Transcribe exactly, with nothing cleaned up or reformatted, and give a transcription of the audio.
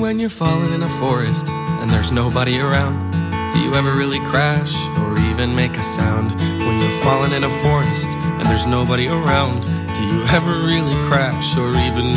when you're falling in a forest and there's nobody around, do you ever really crash or even make a sound? When you're falling in a forest and there's nobody around, do you ever really crash or even